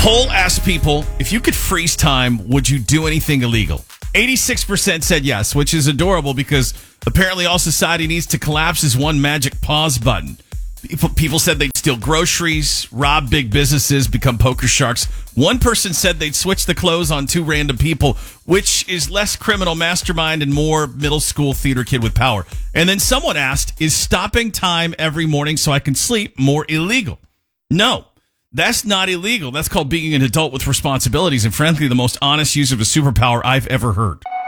Poll asked people, if you could freeze time, would you do anything illegal? 86% said yes, which is adorable because apparently all society needs to collapse is one magic pause button. People said they'd steal groceries, rob big businesses, become poker sharks. One person said they'd switch the clothes on two random people, which is less criminal mastermind and more middle school theater kid with power. And then someone asked, is stopping time every morning so I can sleep more illegal? No. That's not illegal. That's called being an adult with responsibilities and, frankly, the most honest use of a superpower I've ever heard.